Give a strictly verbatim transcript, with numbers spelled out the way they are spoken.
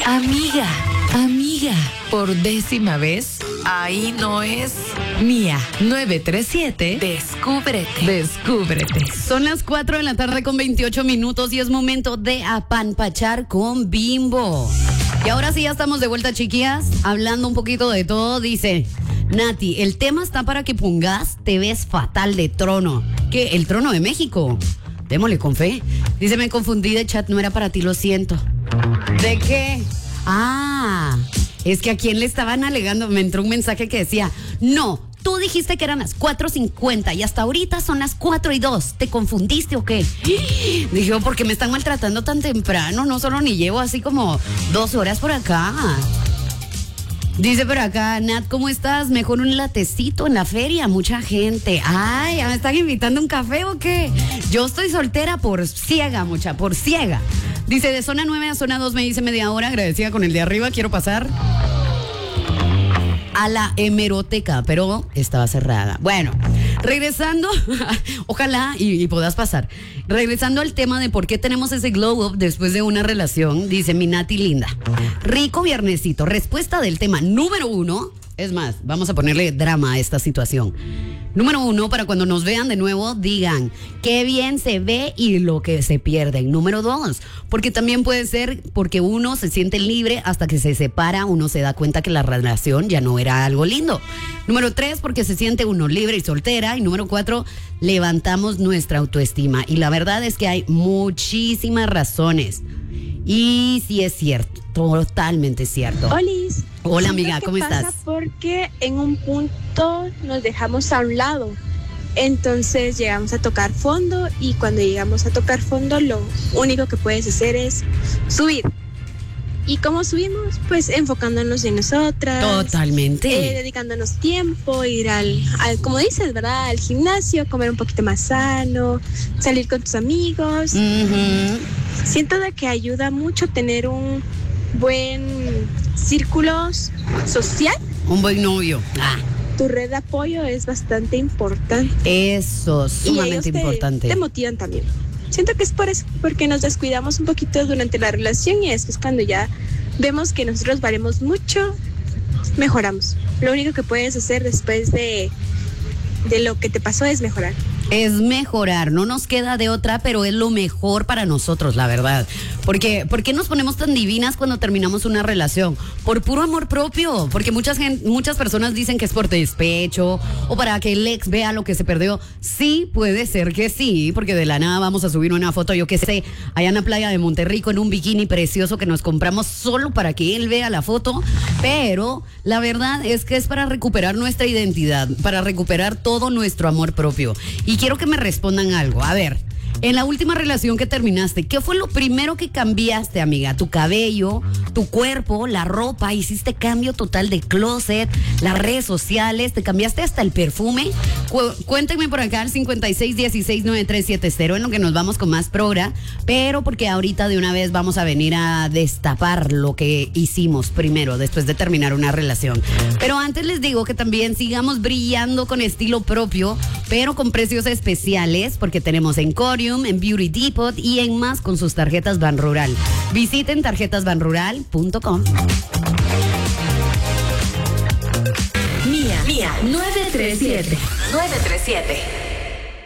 Amiga, amiga, por décima vez, ahí no es Mía. nueve tres siete, descúbrete, descúbrete. Son las cuatro de la tarde con veintiocho minutos y es momento de apanpachar con Bimbo. Y ahora sí ya estamos de vuelta, chiquillas, hablando un poquito de todo. Dice Nati, el tema está para que pongas te ves fatal de trono. ¿Qué? ¿El trono de México? Démosle con fe. Dice, me confundí de chat, no era para ti, lo siento. ¿De qué? Ah, es que a quién le estaban alegando. Me entró un mensaje que decía, no, tú dijiste que eran las cuatro cincuenta y hasta ahorita son las cuatro y dos. ¿Te confundiste o qué? Dije, ¿por qué me están maltratando tan temprano? No solo ni llevo así como dos horas por acá. Dice por acá, Nat, ¿cómo estás? Mejor un latecito en la feria, mucha gente. Ay, ¿me están invitando a un café o qué? Yo estoy soltera por ciega, mucha, por ciega. Dice, de zona nueve a zona dos me dice media hora, agradecida con el de arriba, quiero pasar a la hemeroteca, pero estaba cerrada. Bueno, regresando, ojalá y, y puedas pasar. Regresando al tema de por qué tenemos ese glow up después de una relación, dice mi Nati linda. Rico viernesito, respuesta del tema número uno. Es más, vamos a ponerle drama a esta situación. Número uno, para cuando nos vean de nuevo, digan qué bien se ve y lo que se pierden. Número dos, porque también puede ser porque uno se siente libre hasta que se separa, uno se da cuenta que la relación ya no era algo lindo. Número tres, porque se siente uno libre y soltera. Y número cuatro, levantamos nuestra autoestima. Y la verdad es que hay muchísimas razones. Y sí es cierto, totalmente cierto. Olis. Hola amiga, ¿cómo estás? Pasa porque en un punto nos dejamos a un lado. Entonces llegamos a tocar fondo y cuando llegamos a tocar fondo lo único que puedes hacer es subir. ¿Y cómo subimos? Pues enfocándonos en nosotras. Totalmente. Eh, dedicándonos tiempo, ir al, al, como dices, ¿verdad? Al gimnasio, comer un poquito más sano, salir con tus amigos. Uh-huh. Siento de que ayuda mucho tener un buen círculo social. Un buen novio. Ah. Tu red de apoyo es bastante importante. Eso, sumamente y te, importante. Te motivan también. Siento que es por eso, porque nos descuidamos un poquito durante la relación y es cuando ya vemos que nosotros valemos mucho, mejoramos. Lo único que puedes hacer después de, de lo que te pasó es mejorar. Es mejorar, no nos queda de otra, pero es lo mejor para nosotros, la verdad. Porque, ¿por qué nos ponemos tan divinas cuando terminamos una relación? Por puro amor propio, porque muchas, gente, muchas personas dicen que es por despecho o para que el ex vea lo que se perdió. Sí, puede ser que sí, porque de la nada vamos a subir una foto, yo qué sé, allá en la playa de Monterrico en un bikini precioso que nos compramos solo para que él vea la foto, pero la verdad es que es para recuperar nuestra identidad, para recuperar todo nuestro amor propio. Y quiero que me respondan algo. A ver, en la última relación que terminaste, ¿qué fue lo primero que cambiaste, amiga? ¿Tu cabello, tu cuerpo, la ropa? ¿Hiciste cambio total de closet, las redes sociales? ¿Te cambiaste hasta el perfume? Cu- cuéntenme por acá al cincuenta y seis dieciséis noventa y tres setenta en lo que nos vamos con más progra, pero porque ahorita de una vez vamos a venir a destapar lo que hicimos primero, después de terminar una relación. Pero antes les digo que también sigamos brillando con estilo propio, pero con precios especiales, porque tenemos Encorium, en Beauty Depot y en más con sus tarjetas Banrural. Visiten tarjetas banrural punto com. Mía, Mía, nueve tres siete, nueve tres siete.